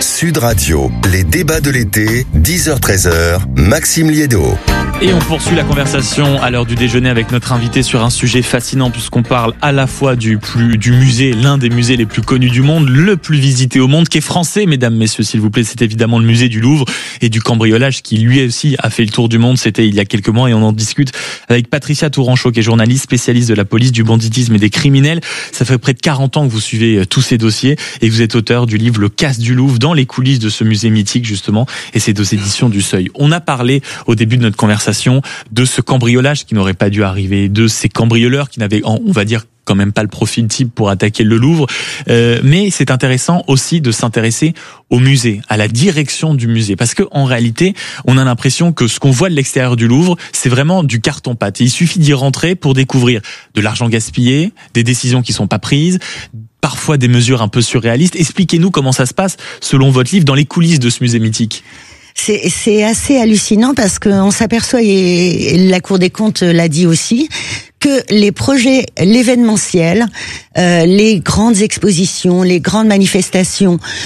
Sud Radio, les débats de l'été, 10h-13h, Maxime Liédo. Et on poursuit la conversation à l'heure du déjeuner avec notre invité sur un sujet fascinant puisqu'on parle à la fois du musée, l'un des musées les plus connus du monde, le plus visité au monde, qui est français, mesdames, messieurs, s'il vous plaît. C'est évidemment le musée du Louvre et du cambriolage qui lui aussi a fait le tour du monde. C'était il y a quelques mois et on en discute avec Patricia Touranchot qui est journaliste, spécialiste de la police, du banditisme et des criminels. Ça fait près de 40 ans que vous suivez tous ces dossiers et vous êtes auteur du livre Le Casse du Louvre, dans les coulisses de ce musée mythique justement, et c'est aux éditions du Seuil. On a parlé au début de notre conversation de ce cambriolage qui n'aurait pas dû arriver, de ces cambrioleurs qui n'avaient, on va dire, quand même pas le profil type pour attaquer le Louvre. Mais c'est intéressant aussi de s'intéresser au musée, à la direction du musée. Parce que en réalité, on a l'impression que ce qu'on voit de l'extérieur du Louvre, c'est vraiment du carton-pâte. Il suffit d'y rentrer pour découvrir de l'argent gaspillé, des décisions qui sont pas prises, parfois des mesures un peu surréalistes. Expliquez-nous comment ça se passe, selon votre livre, dans les coulisses de ce musée mythique. C'est assez hallucinant parce qu'on s'aperçoit, et la Cour des comptes l'a dit aussi, que les projets, l'événementiel, les grandes expositions, les grandes manifestations